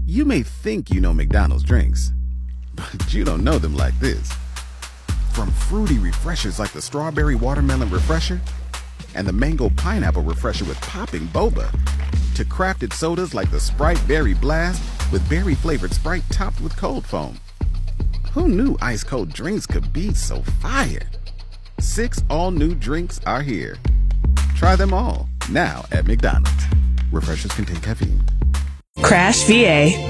You may think you know McDonald's drinks, but you don't know them like this. From fruity refreshers like the Strawberry Watermelon Refresher and the Mango Pineapple Refresher with popping boba, to crafted sodas like the Sprite Berry Blast with berry-flavored Sprite topped with cold foam. Who knew ice-cold drinks could be so fire? 6 all-new drinks are here. Try them all, now at McDonald's. Refreshers contain caffeine. Crash VA.